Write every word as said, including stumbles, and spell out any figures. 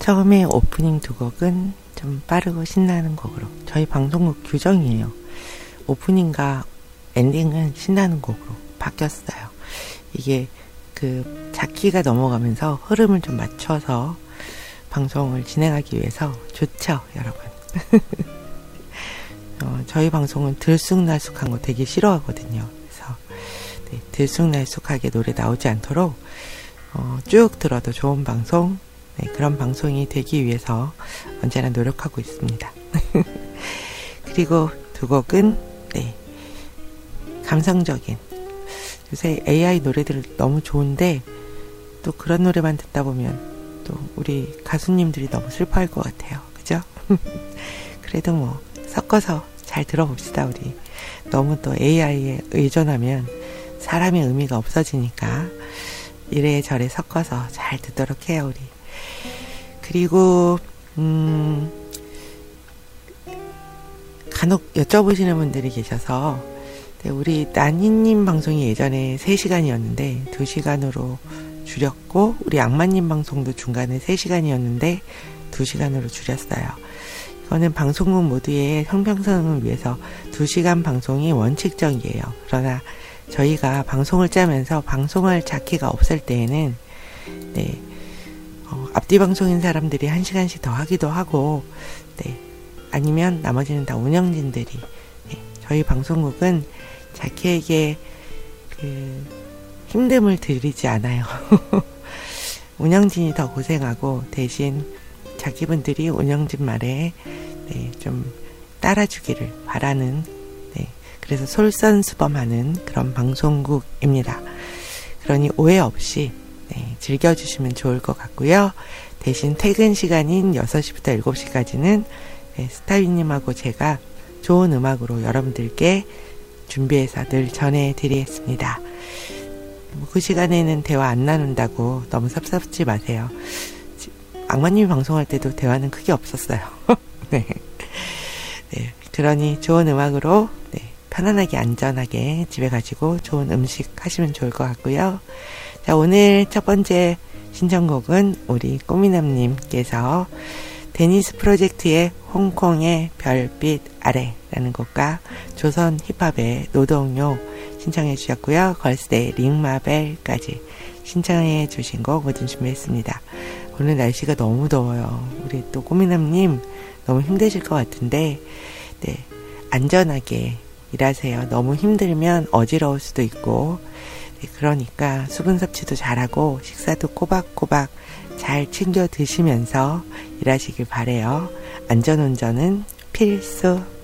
처음에 오프닝 두 곡은 좀 빠르고 신나는 곡으로, 저희 방송국 규정이에요. 오프닝과 엔딩은 신나는 곡으로 바뀌었어요. 이게 그 자키가 넘어가면서 흐름을 좀 맞춰서 방송을 진행하기 위해서 좋죠, 여러분. 어, 저희 방송은 들쑥날쑥한 거 되게 싫어하거든요. 그래서 네, 들쑥날쑥하게 노래 나오지 않도록 어, 쭉 들어도 좋은 방송, 네, 그런 방송이 되기 위해서 언제나 노력하고 있습니다. 그리고 두 곡은 네, 감성적인, 요새 에이아이 노래들 너무 좋은데 또 그런 노래만 듣다 보면 또 우리 가수님들이 너무 슬퍼할 것 같아요. 그죠? 그래도 뭐 섞어서 잘 들어봅시다. 우리 너무 또 에이아이에 의존하면 사람의 의미가 없어지니까 이래저래 섞어서 잘 듣도록 해요, 우리. 그리고 음 간혹 여쭤보시는 분들이 계셔서, 네, 우리 나니님 방송이 예전에 세 시간이었는데 두 시간으로 줄였고, 우리 악마님 방송도 중간에 세 시간이었는데 두 시간으로 줄였어요. 이거는 방송국 모두의 형평성을 위해서 두 시간 방송이 원칙적이에요. 그러나 저희가 방송을 짜면서 방송할 자키가 없을 때에는 네, 어, 앞뒤 방송인 사람들이 한 시간씩 더 하기도 하고, 네, 아니면 나머지는 다 운영진들이, 네, 저희 방송국은 자키에게 그 힘듦을 드리지 않아요. 운영진이 더 고생하고 대신 자키분들이 운영진 말에 네, 좀 따라주기를 바라는, 네, 그래서 솔선수범하는 그런 방송국입니다. 그러니 오해 없이 네, 즐겨주시면 좋을 것 같고요. 대신 퇴근 시간인 여섯 시부터 일곱 시까지는 네, 스타위님하고 제가 좋은 음악으로 여러분들께 준비해서 늘 전해드리겠습니다. 그 시간에는 대화 안 나눈다고 너무 섭섭지 마세요. 악마님이 방송할 때도 대화는 크게 없었어요. 네. 네. 그러니 좋은 음악으로 네, 편안하게 안전하게 집에 가지고 좋은 음식 하시면 좋을 것 같고요. 자, 오늘 첫 번째 신청곡은 우리 꼬미남님께서 데니스 프로젝트의 홍콩의 별빛 아래라는 곡과 조선 힙합의 노동요 신청해 주셨고요. 걸스데이 링마벨까지 신청해 주신 곡 모두 준비했습니다. 오늘 날씨가 너무 더워요. 우리 또 꼬미남님 너무 힘드실 것 같은데 네, 안전하게 일하세요. 너무 힘들면 어지러울 수도 있고, 네, 그러니까 수분 섭취도 잘하고 식사도 꼬박꼬박 잘 챙겨 드시면서 일하시길 바래요. 안전운전은 필수.